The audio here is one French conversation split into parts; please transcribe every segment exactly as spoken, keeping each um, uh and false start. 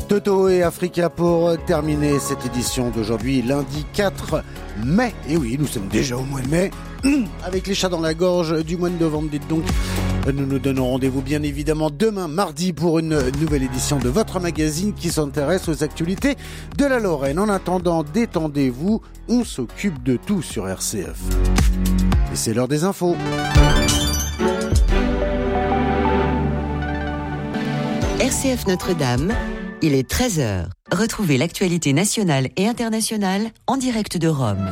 Toto et Africa pour terminer cette édition d'aujourd'hui, lundi quatre mai. Et oui, nous sommes déjà au mois de mai, avec les chats dans la gorge du mois de novembre. Dites donc, nous nous donnons rendez-vous bien évidemment demain, mardi, pour une nouvelle édition de votre magazine qui s'intéresse aux actualités de la Lorraine. En attendant, détendez-vous, on s'occupe de tout sur R C F. Et c'est l'heure des infos. R C F Notre-Dame, il est treize heures. Retrouvez l'actualité nationale et internationale en direct de Rome.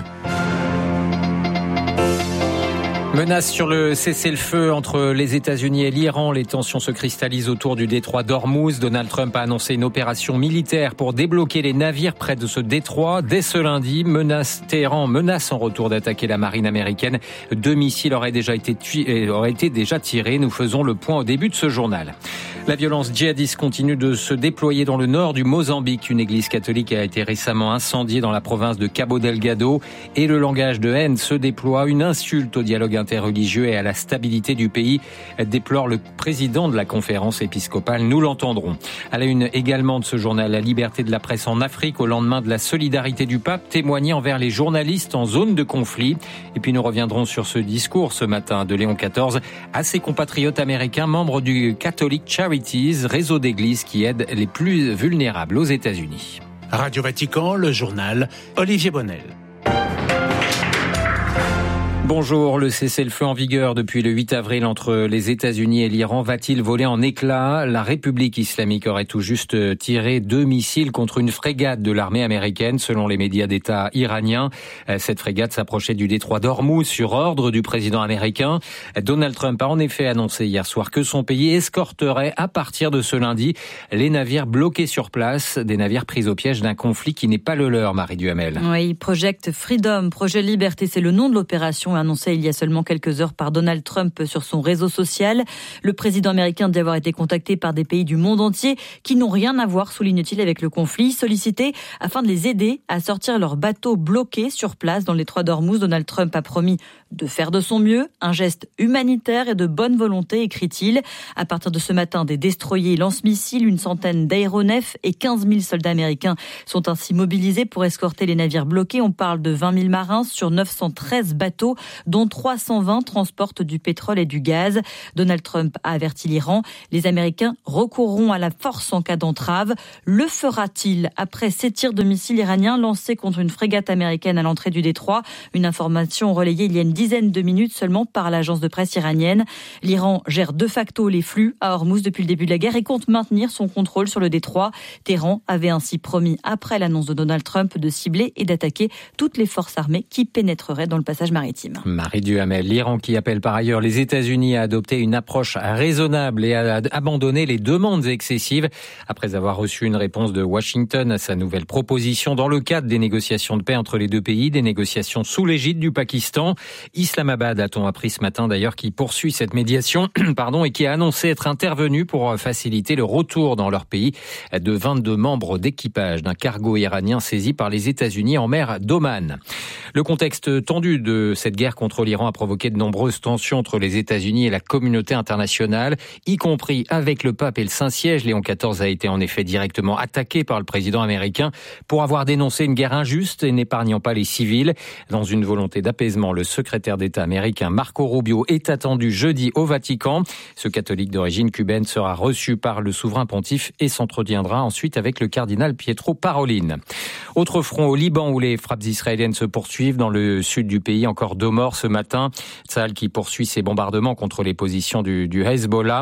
Menace sur le cessez-le-feu entre les États-Unis et l'Iran. Les tensions se cristallisent autour du détroit d'Ormuz. Donald Trump a annoncé une opération militaire pour débloquer les navires près de ce détroit. Dès ce lundi, menace, Téhéran menace en retour d'attaquer la marine américaine. Deux missiles auraient déjà été, tués, auraient été déjà tirés. Nous faisons le point au début de ce journal. La violence djihadiste continue de se déployer dans le nord du Mozambique. Une église catholique a été récemment incendiée dans la province de Cabo Delgado. Et le langage de haine se déploie. Une insulte au dialogue interreligieux et à la stabilité du pays, déplore le président de la conférence épiscopale. Nous l'entendrons. À la une également de ce journal, la liberté de la presse en Afrique au lendemain de la solidarité du pape témoignée envers les journalistes en zone de conflit. Et puis nous reviendrons sur ce discours ce matin de Léon quatorze à ses compatriotes américains, membres du Catholic Charities, réseau d'églises qui aide les plus vulnérables aux États-Unis. Radio Vatican, le journal, Olivier Bonnel. Bonjour, le cessez-le-feu en vigueur depuis le huit avril entre les États-Unis et l'Iran va-t-il voler en éclats ? La République islamique aurait tout juste tiré deux missiles contre une frégate de l'armée américaine, selon les médias d'État iraniens. Cette frégate s'approchait du détroit d'Ormuz sur ordre du président américain. Donald Trump a en effet annoncé hier soir que son pays escorterait à partir de ce lundi les navires bloqués sur place, des navires pris au piège d'un conflit qui n'est pas le leur, Marie Duhamel. Oui, Project Freedom, projet Liberté, c'est le nom de l'opération annoncé il y a seulement quelques heures par Donald Trump sur son réseau social. Le président américain dit avoir été contacté par des pays du monde entier qui n'ont rien à voir, souligne-t-il, avec le conflit, sollicité afin de les aider à sortir leurs bateaux bloqués sur place dans le détroit d'Ormuz. Donald Trump a promis de faire de son mieux, un geste humanitaire et de bonne volonté, écrit-il. À partir de ce matin, des destroyers lance-missiles, une centaine d'aéronefs et quinze mille soldats américains sont ainsi mobilisés pour escorter les navires bloqués. On parle de vingt mille marins sur neuf cent treize bateaux, dont trois cent vingt transportent du pétrole et du gaz. Donald Trump a averti l'Iran. Les Américains recourront à la force en cas d'entrave. Le fera-t-il après ces tirs de missiles iraniens lancés contre une frégate américaine à l'entrée du détroit? Une information relayée il y a une dizaine de minutes seulement par l'agence de presse iranienne. L'Iran gère de facto les flux à Ormuz depuis le début de la guerre et compte maintenir son contrôle sur le détroit. Téhéran avait ainsi promis, après l'annonce de Donald Trump, de cibler et d'attaquer toutes les forces armées qui pénétreraient dans le passage maritime. Marie Duhamel, l'Iran qui appelle par ailleurs les États-Unis à adopter une approche raisonnable et à abandonner les demandes excessives après avoir reçu une réponse de Washington à sa nouvelle proposition dans le cadre des négociations de paix entre les deux pays, des négociations sous l'égide du Pakistan. Islamabad, a-t-on appris ce matin d'ailleurs, qui poursuit cette médiation pardon, et qui a annoncé être intervenu pour faciliter le retour dans leur pays de vingt-deux membres d'équipage d'un cargo iranien saisi par les États-Unis en mer d'Oman. Le contexte tendu de cette guerre contre l'Iran a provoqué de nombreuses tensions entre les États-Unis et la communauté internationale, y compris avec le pape et le Saint-Siège. Léon quatorze a été en effet directement attaqué par le président américain pour avoir dénoncé une guerre injuste et n'épargnant pas les civils. Dans une volonté d'apaisement, le secrétaire d'État américain Marco Rubio est attendu jeudi au Vatican. Ce catholique d'origine cubaine sera reçu par le souverain pontife et s'entretiendra ensuite avec le cardinal Pietro Parolin. Autre front au Liban où les frappes israéliennes se poursuivent dans le sud du pays. Encore deux morts ce matin. Tsahal qui poursuit ses bombardements contre les positions du, du Hezbollah.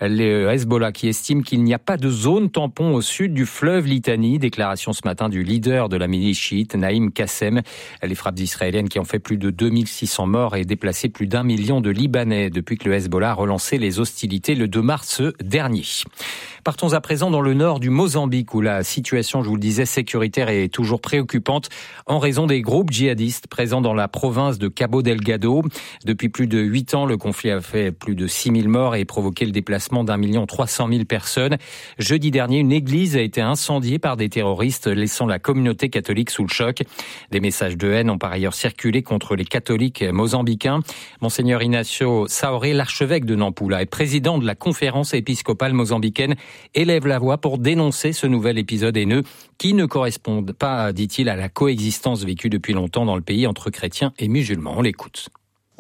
Le Hezbollah qui estime qu'il n'y a pas de zone tampon au sud du fleuve Litani. Déclaration ce matin du leader de la milice chiite, Naïm Qassem. Les frappes israéliennes qui ont fait plus de deux mille six cents morts et déplacé plus d'un million de Libanais depuis que le Hezbollah a relancé les hostilités le deux mars dernier. Partons à présent dans le nord du Mozambique où la situation, je vous le disais, sécuritaire est toujours préoccupante en raison des groupes djihadistes présents dans la province de Cabo Cabo Delgado. Depuis plus de huit ans, le conflit a fait plus de six mille morts et provoqué le déplacement d'un million trois cent mille personnes. Jeudi dernier, une église a été incendiée par des terroristes, laissant la communauté catholique sous le choc. Des messages de haine ont par ailleurs circulé contre les catholiques mozambicains. Monseigneur Ignacio Saoré, l'archevêque de Nampula et président de la conférence épiscopale mozambicaine, élève la voix pour dénoncer ce nouvel épisode haineux qui ne correspond pas, dit-il, à la coexistence vécue depuis longtemps dans le pays entre chrétiens et musulmans. On l'écoute.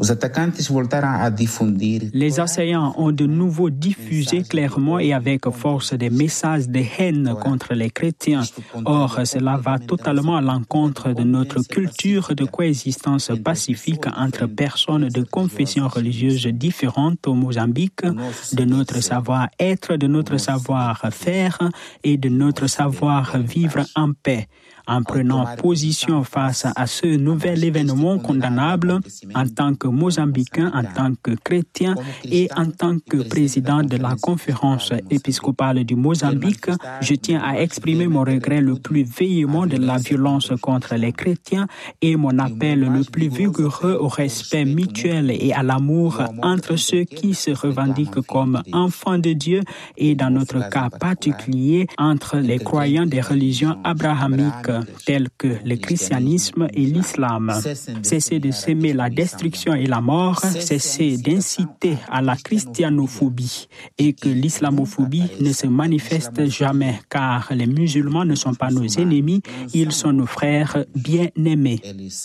Les assaillants ont de nouveau diffusé clairement et avec force des messages de haine contre les chrétiens. Or, cela va totalement à l'encontre de notre culture de coexistence pacifique entre personnes de confessions religieuses différentes au Mozambique, de notre savoir-être, de notre savoir-faire et de notre savoir-vivre en paix. En prenant position face à ce nouvel événement condamnable, en tant que Mozambicain, en tant que chrétien et en tant que président de la conférence épiscopale du Mozambique, je tiens à exprimer mon regret le plus véhément de la violence contre les chrétiens et mon appel le plus vigoureux au respect mutuel et à l'amour entre ceux qui se revendiquent comme enfants de Dieu et, dans notre cas particulier, entre les croyants des religions abrahamiques tels que le christianisme et l'islam. Cessez de s'aimer la destruction et la mort, cessez d'inciter à la christianophobie et que l'islamophobie ne se manifeste jamais, car les musulmans ne sont pas nos ennemis, ils sont nos frères bien-aimés.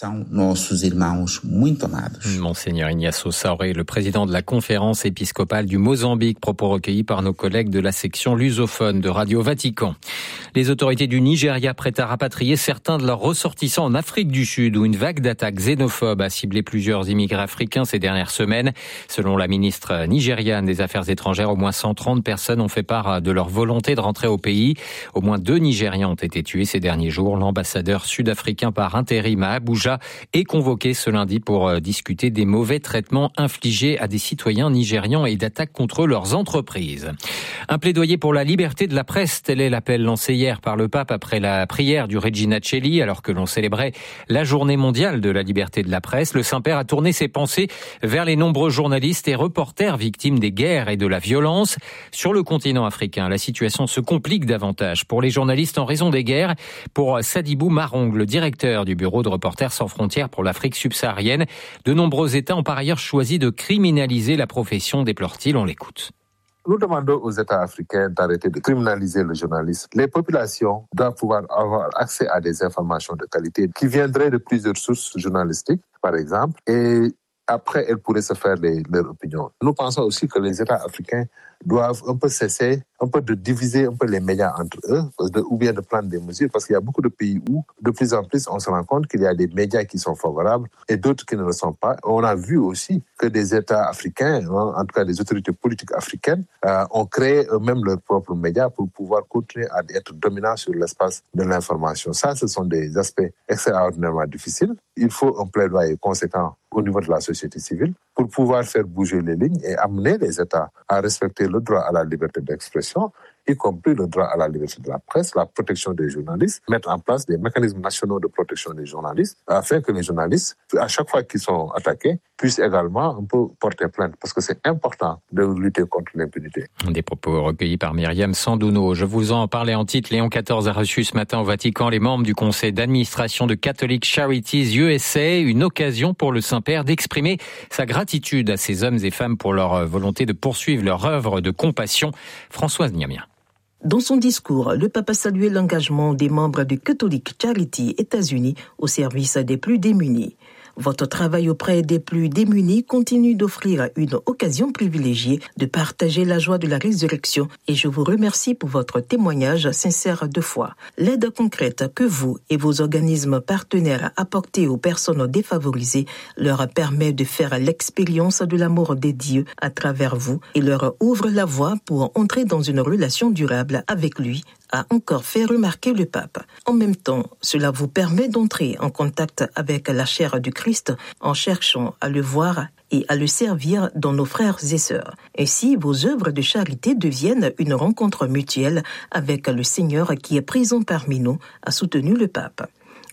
Monseigneur Ignacio Saoré, le président de la conférence épiscopale du Mozambique, propos recueillis par nos collègues de la section lusophone de Radio Vatican. Les autorités du Nigeria prêtent à rapatrier certains de leurs ressortissants en Afrique du Sud, où une vague d'attaques xénophobes a ciblé plusieurs immigrés africains ces dernières semaines. Selon la ministre nigériane des Affaires étrangères, au moins cent trente personnes ont fait part de leur volonté de rentrer au pays. Au moins deux Nigérians ont été tués ces derniers jours. L'ambassadeur sud-africain par intérim à Abuja est convoqué ce lundi pour discuter des mauvais traitements infligés à des citoyens nigérians et d'attaques contre leurs entreprises. Un plaidoyer pour la liberté de la presse, tel est l'appel lancé hier par le pape après la prière du Regina Coeli, alors que l'on célébrait la journée mondiale de la liberté de la presse. Le Saint-Père a tourné ses pensées vers les nombreux journalistes et reporters victimes des guerres et de la violence. Sur le continent africain, la situation se complique davantage pour les journalistes en raison des guerres. Pour Sadibou Marong, le directeur du bureau de Reporters sans frontières pour l'Afrique subsaharienne, de nombreux États ont par ailleurs choisi de criminaliser la profession, déplore-t-il. On l'écoute. Nous demandons aux États africains d'arrêter de criminaliser le journalisme. Les populations doivent pouvoir avoir accès à des informations de qualité qui viendraient de plusieurs sources journalistiques, par exemple, et après, elles pourraient se faire les, leur opinion. Nous pensons aussi que les États africains doivent un peu cesser, un peu de diviser un peu les médias entre eux, de, ou bien de prendre des mesures, parce qu'il y a beaucoup de pays où, de plus en plus, on se rend compte qu'il y a des médias qui sont favorables et d'autres qui ne le sont pas. On a vu aussi que des États africains, hein, en tout cas des autorités politiques africaines, euh, ont créé eux-mêmes leurs propres médias pour pouvoir continuer à être dominants sur l'espace de l'information. Ça, ce sont des aspects extraordinairement difficiles. Il faut un plaidoyer conséquent au niveau de la société civile pour pouvoir faire bouger les lignes et amener les États à respecter le droit à la liberté d'expression, y compris le droit à la liberté de la presse, la protection des journalistes, mettre en place des mécanismes nationaux de protection des journalistes, afin que les journalistes, à chaque fois qu'ils sont attaqués, puissent également un peu porter plainte, parce que c'est important de lutter contre l'impunité. Des propos recueillis par Myriam Sandouno. Je vous en parlais en titre. Léon quatorze a reçu ce matin au Vatican les membres du conseil d'administration de Catholic Charities U S A, une occasion pour le Saint-Père d'exprimer sa gratitude à ces hommes et femmes pour leur volonté de poursuivre leur œuvre de compassion. Françoise Niamien. Dans son discours, le pape a salué l'engagement des membres du Catholic Charity États-Unis au service des plus démunis. Votre travail auprès des plus démunis continue d'offrir une occasion privilégiée de partager la joie de la résurrection et je vous remercie pour votre témoignage sincère de foi. L'aide concrète que vous et vos organismes partenaires apportez aux personnes défavorisées leur permet de faire l'expérience de l'amour des dieux à travers vous et leur ouvre la voie pour entrer dans une relation durable avec lui, a encore fait remarquer le pape. En même temps, cela vous permet d'entrer en contact avec la chair du Christ en cherchant à le voir et à le servir dans nos frères et sœurs. Ainsi, vos œuvres de charité deviennent une rencontre mutuelle avec le Seigneur qui est présent parmi nous, a soutenu le pape.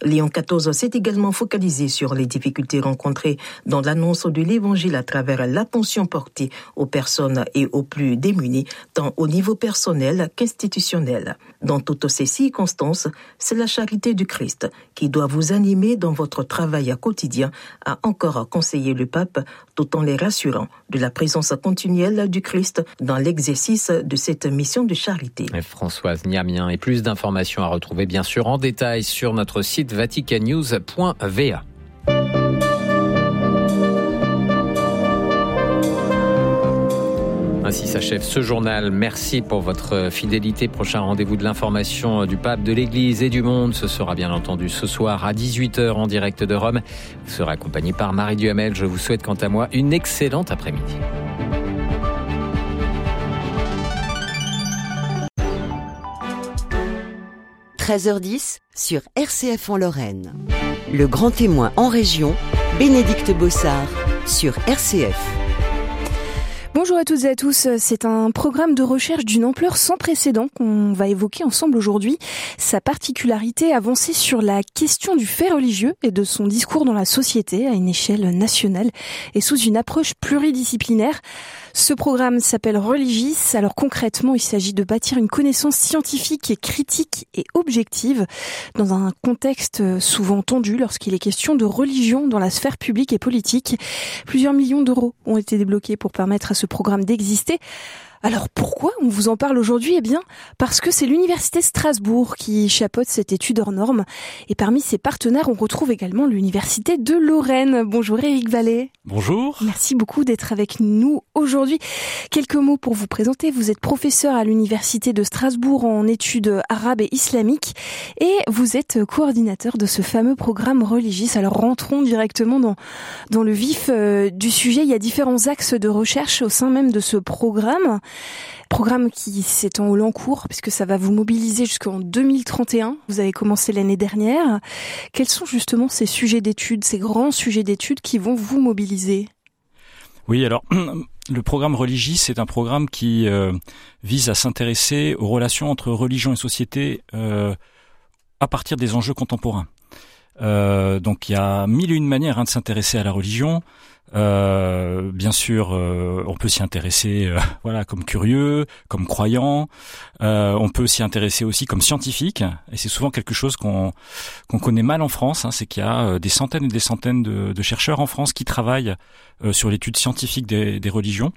Léon quatorze s'est également focalisé sur les difficultés rencontrées dans l'annonce de l'Évangile à travers l'attention portée aux personnes et aux plus démunis, tant au niveau personnel qu'institutionnel. Dans toutes ces circonstances, c'est la charité du Christ qui doit vous animer dans votre travail quotidien, a encore conseillé le pape, tout en les rassurant de la présence continuelle du Christ dans l'exercice de cette mission de charité. Et Françoise Niamien, et plus d'informations à retrouver bien sûr en détail sur notre site vatican news point v a. Ainsi s'achève ce journal. Merci pour votre fidélité. Prochain rendez-vous de l'information du pape, de l'Église et du monde. Ce sera bien entendu ce soir à dix-huit heures en direct de Rome. Vous serez accompagné par Marie Duhamel. Je vous souhaite quant à moi une excellente après-midi. treize heures dix sur R C F en Lorraine. Le grand témoin en région, Bénédicte Bossard sur R C F. Bonjour à toutes et à tous, c'est un programme de recherche d'une ampleur sans précédent qu'on va évoquer ensemble aujourd'hui. Sa particularité, avancer sur la question du fait religieux et de son discours dans la société à une échelle nationale et sous une approche pluridisciplinaire. Ce programme s'appelle Religis. Alors concrètement, il s'agit de bâtir une connaissance scientifique et critique et objective dans un contexte souvent tendu lorsqu'il est question de religion dans la sphère publique et politique. Plusieurs millions d'euros ont été débloqués pour permettre à ce programme d'exister. Alors pourquoi on vous en parle aujourd'hui ? Eh bien, parce que c'est l'Université Strasbourg qui chapeaute cette étude hors norme. Et parmi ses partenaires, on retrouve également l'Université de Lorraine. Bonjour Éric Vallée. Bonjour. Merci beaucoup d'être avec nous aujourd'hui. Quelques mots pour vous présenter. Vous êtes professeur à l'Université de Strasbourg en études arabes et islamiques. Et vous êtes coordinateur de ce fameux programme Religis. Alors rentrons directement dans, dans le vif euh, du sujet. Il y a différents axes de recherche au sein même de ce programme. Programme qui s'étend au long cours, puisque ça va vous mobiliser jusqu'en deux mille trente et un. Vous avez commencé l'année dernière. Quels sont justement ces sujets d'études, ces grands sujets d'études qui vont vous mobiliser ? Oui, alors, le programme Religis, c'est un programme qui euh, vise à s'intéresser aux relations entre religion et société euh, à partir des enjeux contemporains. Euh, donc, il y a mille et une manières hein, de s'intéresser à la religion. Euh, bien sûr, euh, on peut s'y intéresser, euh, voilà, comme curieux, comme croyant. Euh, on peut s'y intéresser aussi comme scientifique, et c'est souvent quelque chose qu'on qu'on connaît mal en France. Hein, c'est qu'il y a des centaines et des centaines de, de chercheurs en France qui travaillent euh, sur l'étude scientifique des, des religions.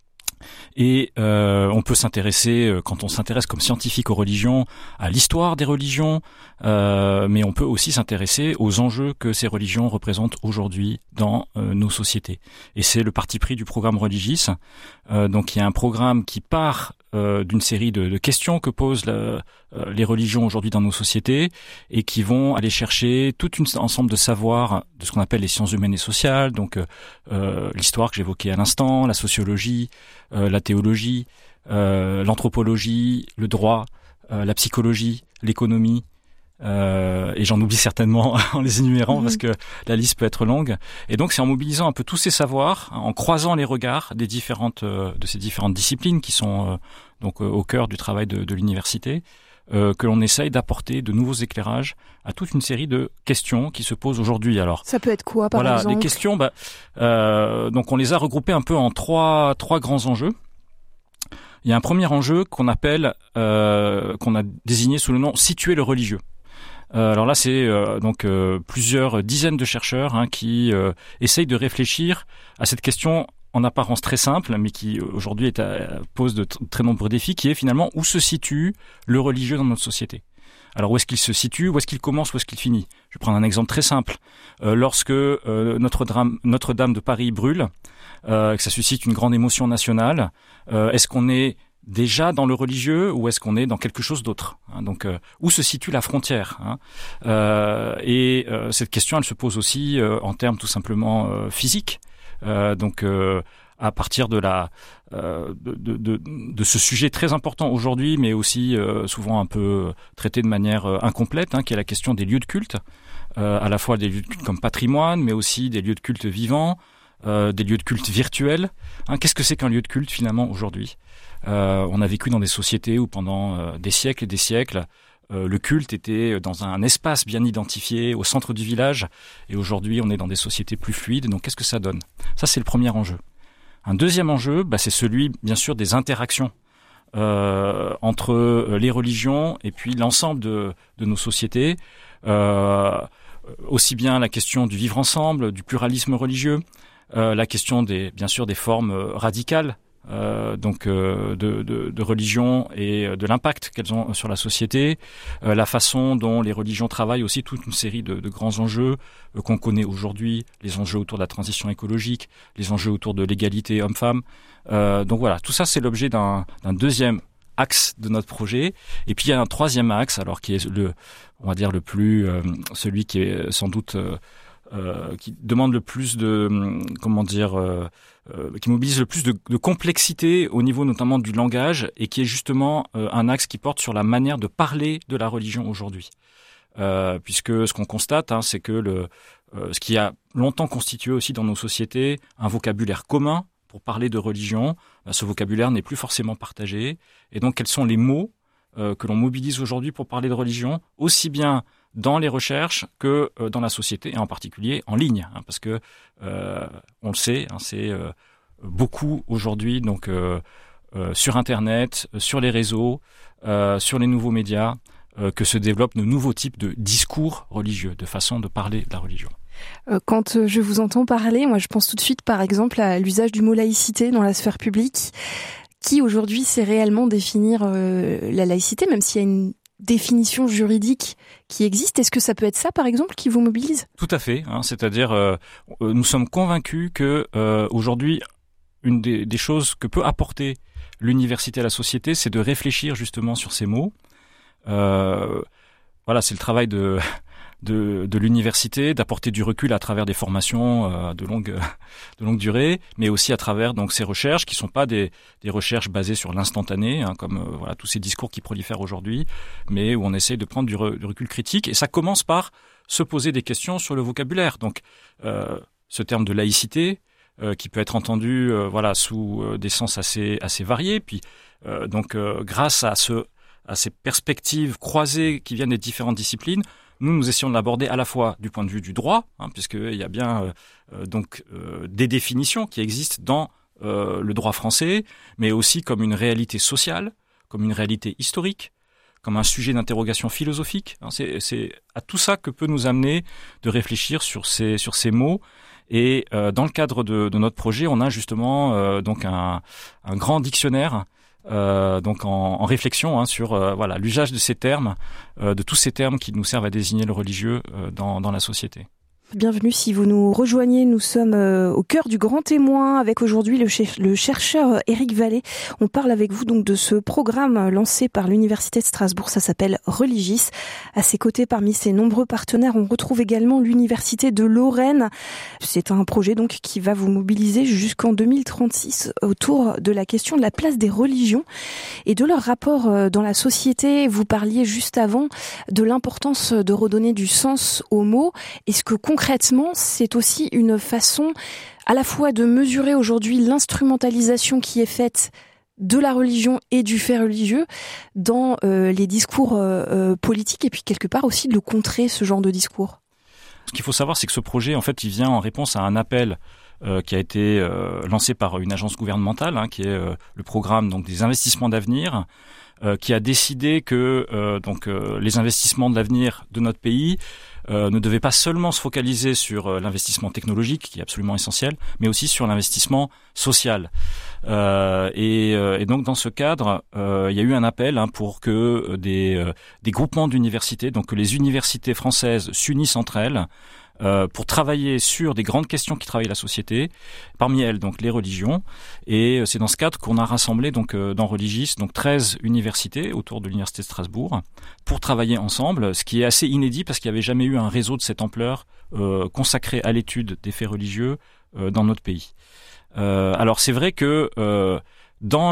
Et euh, on peut s'intéresser, quand on s'intéresse comme scientifique aux religions, à l'histoire des religions, euh, mais on peut aussi s'intéresser aux enjeux que ces religions représentent aujourd'hui dans euh, nos sociétés. Et c'est le parti pris du programme Religis. Euh, donc il y a un programme qui part euh, d'une série de, de questions que posent la, euh, les religions aujourd'hui dans nos sociétés et qui vont aller chercher tout un ensemble de savoirs de ce qu'on appelle les sciences humaines et sociales, donc euh, l'histoire que j'évoquais à l'instant, la sociologie, euh, la théologie, euh, l'anthropologie, le droit, euh, la psychologie, l'économie, euh, et j'en oublie certainement en les énumérant mmh. parce que la liste peut être longue. Et donc c'est en mobilisant un peu tous ces savoirs, en croisant les regards des différentes euh, de ces différentes disciplines qui sont euh, donc euh, au cœur du travail de, de l'université, euh, que l'on essaye d'apporter de nouveaux éclairages à toute une série de questions qui se posent aujourd'hui. Alors ça peut être quoi par voilà, exemple ? Voilà, des questions. Bah, euh, donc on les a regroupées un peu en trois trois grands enjeux. Il y a un premier enjeu qu'on appelle, euh, qu'on a désigné sous le nom « Situer le religieux ». Euh, alors là, c'est euh, donc euh, plusieurs dizaines de chercheurs hein, qui euh, essayent de réfléchir à cette question en apparence très simple, mais qui aujourd'hui est à, pose de t- très nombreux défis, qui est finalement où se situe le religieux dans notre société. Alors où est-ce qu'il se situe, où est-ce qu'il commence, où est-ce qu'il finit ? Je vais prendre un exemple très simple. Euh, lorsque euh, Notre-Dame, Notre-Dame de Paris brûle, euh, que ça suscite une grande émotion nationale, euh, est-ce qu'on est déjà dans le religieux ou est-ce qu'on est dans quelque chose d'autre hein, donc euh, où se situe la frontière hein euh, Et euh, cette question, elle se pose aussi euh, en termes tout simplement euh, physiques. Euh, donc euh, à partir de la euh, de, de, de, de ce sujet très important aujourd'hui, mais aussi euh, souvent un peu traité de manière euh, incomplète, hein, qui est la question des lieux de culte, euh, à la fois des lieux de culte comme patrimoine, mais aussi des lieux de culte vivants, euh, des lieux de culte virtuels. Hein, qu'est-ce que c'est qu'un lieu de culte finalement aujourd'hui ? Euh, on a vécu dans des sociétés où pendant euh, des siècles et des siècles, euh, le culte était dans un espace bien identifié, au centre du village, et aujourd'hui on est dans des sociétés plus fluides, donc qu'est-ce que ça donne ? Ça c'est le premier enjeu. Un deuxième enjeu, bah, c'est celui bien sûr des interactions euh, entre les religions et puis l'ensemble de, de nos sociétés, euh, aussi bien la question du vivre ensemble, du pluralisme religieux, euh, la question des bien sûr des formes radicales, Euh, donc euh, de, de, de religion et de l'impact qu'elles ont sur la société, euh, la façon dont les religions travaillent aussi toute une série de, de grands enjeux euh, qu'on connaît aujourd'hui, les enjeux autour de la transition écologique, les enjeux autour de l'égalité homme-femme. Euh, donc voilà, tout ça c'est l'objet d'un, d'un deuxième axe de notre projet. Et puis il y a un troisième axe, alors qui est le, on va dire le plus, euh, celui qui est sans doute euh, euh, qui demande le plus de, comment dire. Euh, Euh, qui mobilise le plus de, de complexité au niveau notamment du langage et qui est justement euh, un axe qui porte sur la manière de parler de la religion aujourd'hui. Euh, puisque ce qu'on constate, hein, c'est que le, euh, ce qui a longtemps constitué aussi dans nos sociétés un vocabulaire commun pour parler de religion, bah, ce vocabulaire n'est plus forcément partagé. Et donc, quels sont les mots euh, que l'on mobilise aujourd'hui pour parler de religion, aussi bien dans les recherches que euh, dans la société, et en particulier en ligne, hein, parce que euh, on le sait, hein, c'est euh, beaucoup aujourd'hui donc euh, euh, sur Internet, sur les réseaux, euh, sur les nouveaux médias, euh, que se développent de nouveaux types de discours religieux, de façon de parler de la religion. Quand je vous entends parler, moi je pense tout de suite par exemple à l'usage du mot laïcité dans la sphère publique. Qui aujourd'hui sait réellement définir euh, la laïcité, même s'il y a une définition juridique qui existe? Est-ce que ça peut être ça, par exemple, qui vous mobilise? Tout à fait. Hein, c'est-à-dire, euh, nous sommes convaincus que euh, aujourd'hui, une des, des choses que peut apporter l'université à la société, c'est de réfléchir justement sur ces mots. Euh, voilà, c'est le travail de de, de l'université, d'apporter du recul à travers des formations euh, de longue de longue durée, mais aussi à travers donc ces recherches qui sont pas des des recherches basées sur l'instantané, hein, comme euh, voilà tous ces discours qui prolifèrent aujourd'hui, mais où on essaye de prendre du, re, du recul critique. Et ça commence par se poser des questions sur le vocabulaire. Donc, euh, ce terme de laïcité, euh, qui peut être entendu euh, voilà sous euh, des sens assez assez variés. Puis euh, donc euh, grâce à ce à ces perspectives croisées qui viennent des différentes disciplines, nous, nous essayons de l'aborder à la fois du point de vue du droit, hein, puisqu'il y a bien euh, donc euh, des définitions qui existent dans euh, le droit français, mais aussi comme une réalité sociale, comme une réalité historique, comme un sujet d'interrogation philosophique. Hein, c'est, c'est à tout ça que peut nous amener de réfléchir sur ces sur ces mots. Et euh, dans le cadre de, de notre projet, on a justement euh, donc un, un grand dictionnaire. Euh, donc en, en réflexion hein, sur euh, voilà l'usage de ces termes, euh, de tous ces termes qui nous servent à désigner le religieux euh, dans, dans la société. Bienvenue si vous nous rejoignez, nous sommes euh, au cœur du Grand Témoin avec aujourd'hui le, chef, le chercheur Éric Vallée. On parle avec vous donc de ce programme lancé par l'Université de Strasbourg, ça s'appelle Religis. À ses côtés, parmi ses nombreux partenaires, on retrouve également l'Université de Lorraine. C'est un projet donc qui va vous mobiliser jusqu'en deux mille trente-six autour de la question de la place des religions et de leur rapport dans la société. Vous parliez juste avant de l'importance de redonner du sens aux mots. Est-ce que concrètement, c'est aussi une façon à la fois de mesurer aujourd'hui l'instrumentalisation qui est faite de la religion et du fait religieux dans euh, les discours euh, politiques et puis quelque part aussi de le contrer, ce genre de discours? Ce qu'il faut savoir, c'est que ce projet, en fait, il vient en réponse à un appel euh, qui a été euh, lancé par une agence gouvernementale, hein, qui est euh, le programme donc des investissements d'avenir, euh, qui a décidé que euh, donc euh, les investissements de l'avenir de notre pays Euh, ne devait pas seulement se focaliser sur euh, l'investissement technologique, qui est absolument essentiel, mais aussi sur l'investissement social. Euh, et, euh, et donc, dans ce cadre, euh, il y a eu un appel hein, pour que des, euh, des groupements d'universités, donc que les universités françaises s'unissent entre elles, Euh, pour travailler sur des grandes questions qui travaillent la société, parmi elles donc les religions. Et c'est dans ce cadre qu'on a rassemblé donc euh, dans Religis donc treize universités autour de l'université de Strasbourg pour travailler ensemble, ce qui est assez inédit parce qu'il n'y avait jamais eu un réseau de cette ampleur euh, consacré à l'étude des faits religieux euh, dans notre pays. Euh, alors c'est vrai que euh, dans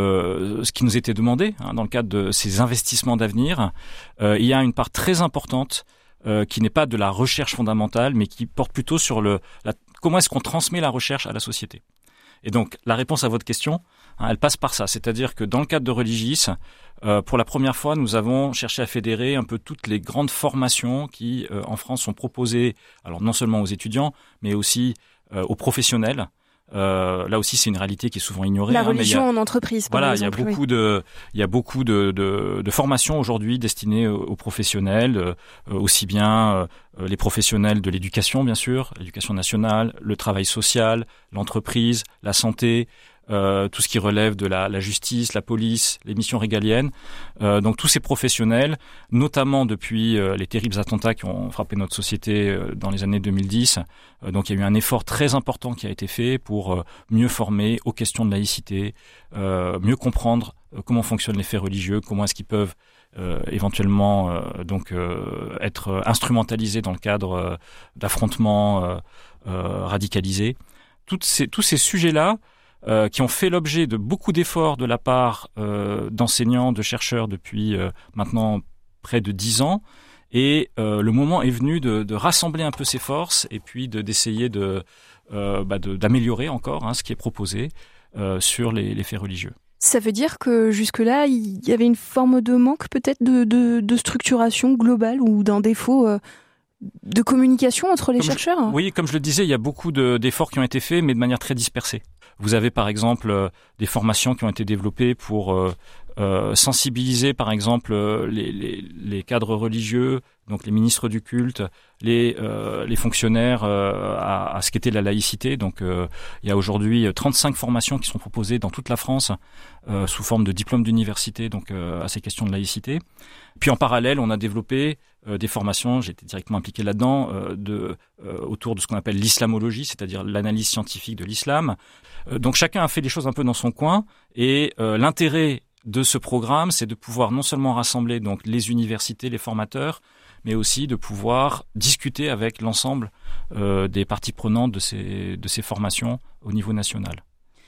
le ce qui nous était demandé hein, dans le cadre de ces investissements d'avenir, euh, il y a une part très importante Euh, qui n'est pas de la recherche fondamentale, mais qui porte plutôt sur le la, comment est-ce qu'on transmet la recherche à la société. Et donc, la réponse à votre question, hein, elle passe par ça. C'est-à-dire que dans le cadre de Religis, euh, pour la première fois, nous avons cherché à fédérer un peu toutes les grandes formations qui, euh, en France, sont proposées, alors non seulement aux étudiants, mais aussi euh, aux professionnels. Euh, là aussi, c'est une réalité qui est souvent ignorée. La hein, religion mais il y a, en entreprise, par voilà, exemple. il y a beaucoup oui. de, il y a beaucoup de, de, de formations aujourd'hui destinées aux, aux professionnels, euh, aussi bien euh, les professionnels de l'éducation, bien sûr, l'éducation nationale, le travail social, l'entreprise, la santé. Euh, tout ce qui relève de la, la justice, la police, les missions régaliennes. Euh, donc tous ces professionnels, notamment depuis euh, les terribles attentats qui ont frappé notre société euh, dans les années deux mille dix. Euh, donc il y a eu un effort très important qui a été fait pour euh, mieux former aux questions de laïcité, euh, mieux comprendre euh, comment fonctionnent les faits religieux, comment est-ce qu'ils peuvent euh, éventuellement euh, donc euh, être instrumentalisés dans le cadre euh, d'affrontements euh, euh, radicalisés. Toutes ces, tous ces sujets-là, Euh, qui ont fait l'objet de beaucoup d'efforts de la part euh, d'enseignants, de chercheurs depuis euh, maintenant près de dix ans. Et euh, le moment est venu de, de rassembler un peu ces forces et puis de, d'essayer de, euh, bah de, d'améliorer encore hein, ce qui est proposé euh, sur les, les faits religieux. Ça veut dire que jusque-là, il y avait une forme de manque peut-être de, de, de structuration globale ou d'un défaut euh, de communication entre les comme chercheurs je, Oui, comme je le disais, il y a beaucoup de, d'efforts qui ont été faits, mais de manière très dispersée. Vous avez par exemple euh, des formations qui ont été développées pour euh, euh, sensibiliser par exemple euh, les, les, les cadres religieux, donc les ministres du culte, les, euh, les fonctionnaires euh, à, à ce qu'était la laïcité. Donc euh, il y a aujourd'hui trente-cinq formations qui sont proposées dans toute la France euh, sous forme de diplôme d'université donc euh, à ces questions de laïcité. Puis en parallèle, on a développé euh, des formations, j'étais directement impliqué là-dedans, euh, de, euh, autour de ce qu'on appelle l'islamologie, c'est-à-dire l'analyse scientifique de l'islam. Euh, donc chacun a fait des choses un peu dans son coin et euh, l'intérêt de ce programme, c'est de pouvoir non seulement rassembler donc les universités, les formateurs, mais aussi de pouvoir discuter avec l'ensemble euh, des parties prenantes de ces, de ces formations au niveau national.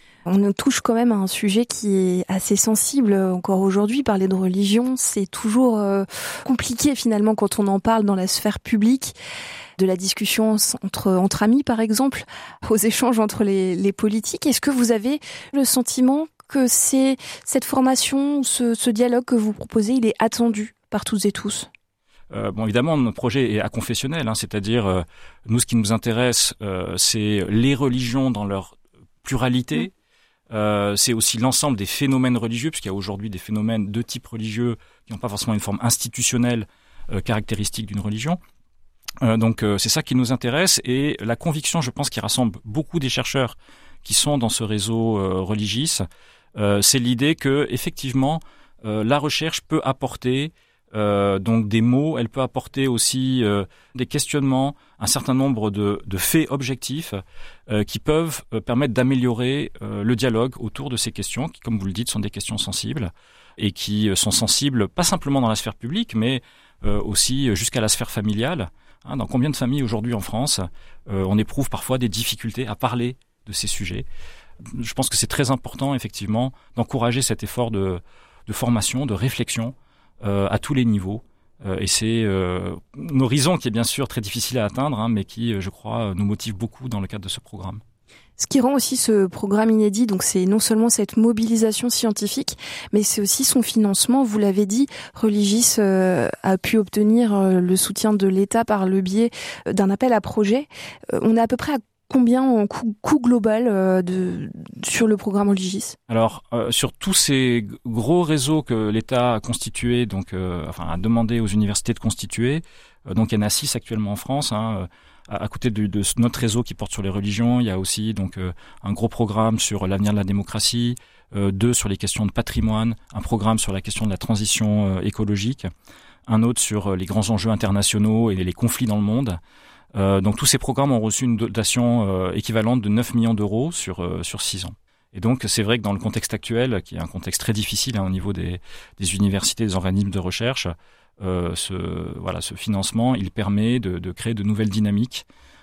On touche quand même à un sujet qui est assez sensible encore aujourd'hui. Parler de religion, c'est toujours euh, compliqué finalement quand on en parle dans la sphère publique. De la discussion entre, entre amis par exemple, aux échanges entre les, les politiques. Est-ce que vous avez le sentiment que c'est, cette formation, ce, ce dialogue que vous proposez, il est attendu par toutes et tous ? Euh, bon, évidemment, notre projet est aconfessionnel, hein, c'est-à-dire, euh, nous, ce qui nous intéresse, euh, c'est les religions dans leur pluralité. Mmh. Euh, c'est aussi l'ensemble des phénomènes religieux, puisqu'il y a aujourd'hui des phénomènes de type religieux qui n'ont pas forcément une forme institutionnelle euh, caractéristique d'une religion. Euh, donc euh, c'est ça qui nous intéresse et la conviction, je pense, qui rassemble beaucoup des chercheurs qui sont dans ce réseau euh, Religis, euh, c'est l'idée que effectivement euh, la recherche peut apporter euh, donc des mots, elle peut apporter aussi euh, des questionnements, un certain nombre de, de faits objectifs euh, qui peuvent euh, permettre d'améliorer euh, le dialogue autour de ces questions qui, comme vous le dites, sont des questions sensibles et qui euh, sont sensibles pas simplement dans la sphère publique, mais euh, aussi jusqu'à la sphère familiale. Hein, dans combien de familles aujourd'hui en France, euh, on éprouve parfois des difficultés à parler de ces sujets. Je pense que c'est très important, effectivement, d'encourager cet effort de, de formation, de réflexion euh, à tous les niveaux. Euh, et c'est euh, un horizon qui est bien sûr très difficile à atteindre, hein, mais qui, je crois, nous motive beaucoup dans le cadre de ce programme. Ce qui rend aussi ce programme inédit, donc c'est non seulement cette mobilisation scientifique, mais c'est aussi son financement. Vous l'avez dit, Religis euh, a pu obtenir euh, le soutien de l'État par le biais d'un appel à projet. Euh, on est à peu près à combien en coût, coût global euh, de, sur le programme Religis ? Alors, euh, sur tous ces gros réseaux que l'État a constitués, donc, euh, enfin, a demandé aux universités de constituer, euh, donc il y en a six actuellement en France, hein, à côté de, de notre réseau qui porte sur les religions, il y a aussi donc euh, un gros programme sur l'avenir de la démocratie, euh, deux sur les questions de patrimoine, un programme sur la question de la transition euh, écologique, un autre sur euh, les grands enjeux internationaux et les, les conflits dans le monde. Euh, donc tous ces programmes ont reçu une dotation euh, équivalente de neuf millions d'euros sur euh, sur six ans. Et donc c'est vrai que dans le contexte actuel, qui est un contexte très difficile hein, au niveau des, des universités, des organismes de recherche, Euh, ce, voilà, ce financement, il permet de, de créer de nouvelles dynamiques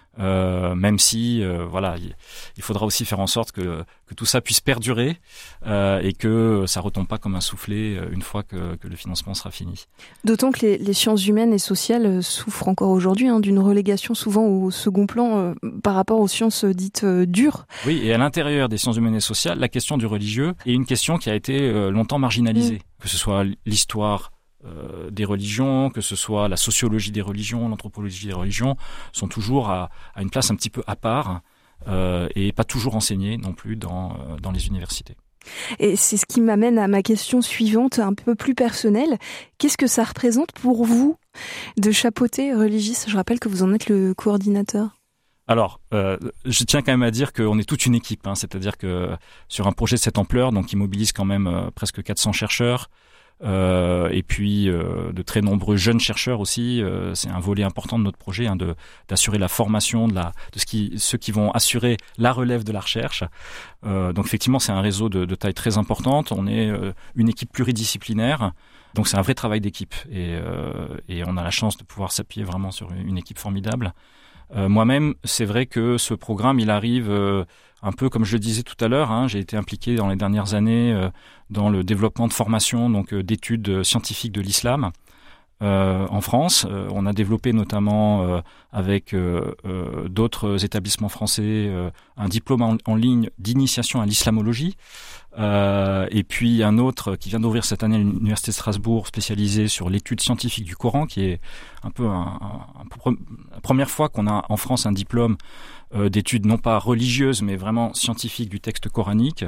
Euh, même si, euh, voilà, il faudra aussi faire en sorte que, que tout ça puisse perdurer euh, et que ça retombe pas comme un soufflet une fois que, que le financement sera fini. D'autant que les, les sciences humaines et sociales souffrent encore aujourd'hui hein, d'une relégation souvent au second plan euh, par rapport aux sciences dites euh, dures. Oui, et à l'intérieur des sciences humaines et sociales, la question du religieux est une question qui a été euh, longtemps marginalisée, mmh. que ce soit l'histoire Euh, des religions, que ce soit la sociologie des religions, l'anthropologie des religions, sont toujours à, à une place un petit peu à part euh, et pas toujours enseignées non plus dans, euh, dans les universités. Et c'est ce qui m'amène à ma question suivante, un peu plus personnelle. Qu'est-ce que ça représente pour vous de chapeauter Religis ? Je rappelle que vous en êtes le coordinateur. Alors, euh, je tiens quand même à dire qu'on est toute une équipe, hein, c'est-à-dire que sur un projet de cette ampleur, donc qui mobilise quand même euh, presque quatre cents chercheurs, Euh, et puis euh, de très nombreux jeunes chercheurs aussi. Euh, c'est un volet important de notre projet, hein, de, d'assurer la formation de, la, de ce qui, ceux qui vont assurer la relève de la recherche. Euh, donc effectivement, c'est un réseau de, de taille très importante. On est euh, une équipe pluridisciplinaire. Donc c'est un vrai travail d'équipe. Et, euh, et on a la chance de pouvoir s'appuyer vraiment sur une équipe formidable. Euh, moi-même, c'est vrai que ce programme, il arrive euh, un peu comme je le disais tout à l'heure. Hein, j'ai été impliqué dans les dernières années euh, dans le développement de formation, donc euh, d'études scientifiques de l'islam euh, en France. Euh, on a développé notamment euh, avec euh, euh, d'autres établissements français euh, un diplôme en, en ligne d'initiation à l'islamologie. Euh, et puis un autre qui vient d'ouvrir cette année à l'Université de Strasbourg, spécialisé sur l'étude scientifique du Coran, qui est un peu un, un, un, la première fois qu'on a en France un diplôme euh, d'études non pas religieuses mais vraiment scientifiques du texte coranique.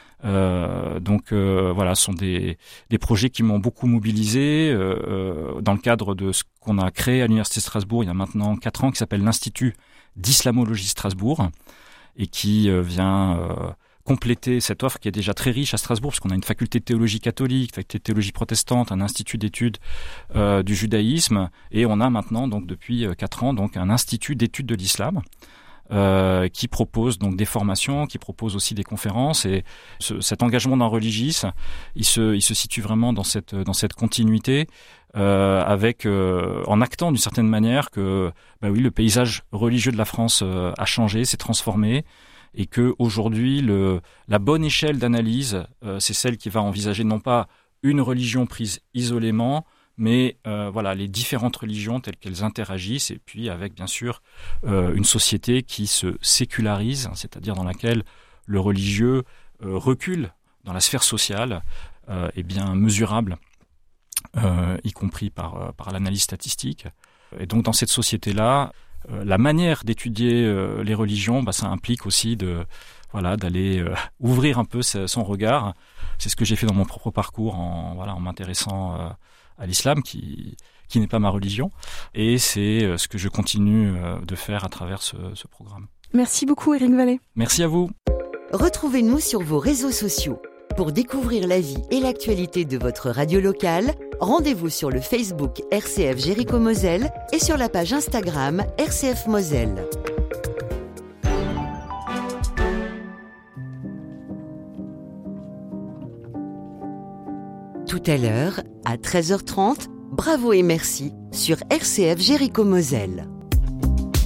Euh, donc euh, voilà, ce sont des, des projets qui m'ont beaucoup mobilisé euh, dans le cadre de ce qu'on a créé à l'Université de Strasbourg il y a maintenant quatre ans, qui s'appelle l'Institut d'Islamologie Strasbourg et qui euh, vient euh, compléter cette offre qui est déjà très riche à Strasbourg, parce qu'on a une faculté de théologie catholique, faculté de théologie protestante, un institut d'études euh, du judaïsme, et on a maintenant donc depuis quatre ans donc un institut d'études de l'islam euh, qui propose donc des formations, qui propose aussi des conférences, et ce, cet engagement dans Religis, il se, il se situe vraiment dans cette dans cette continuité. Euh, avec euh, en actant d'une certaine manière que bah oui, le paysage religieux de la France euh, a changé, s'est transformé, et que aujourd'hui le la bonne échelle d'analyse euh, c'est celle qui va envisager non pas une religion prise isolément, mais euh, voilà les différentes religions telles qu'elles interagissent, et puis avec bien sûr euh, une société qui se sécularise, c'est-à-dire dans laquelle le religieux euh, recule dans la sphère sociale, euh, est bien mesurable. Euh, y compris par, euh, par l'analyse statistique. Et donc dans cette société-là, euh, la manière d'étudier euh, les religions, bah, ça implique aussi de, voilà, d'aller euh, ouvrir un peu son regard. C'est ce que j'ai fait dans mon propre parcours en, voilà, en m'intéressant euh, à l'islam, qui, qui n'est pas ma religion. Et c'est euh, ce que je continue euh, de faire à travers ce, ce programme. Merci beaucoup Éric Vallée. Merci à vous. Retrouvez-nous sur vos réseaux sociaux. Pour découvrir la vie et l'actualité de votre radio locale, rendez-vous sur le Facebook R C F Jéricho-Moselle et sur la page Instagram R C F Moselle. Tout à l'heure, à treize heures trente, Bravo et merci sur R C F Jéricho-Moselle.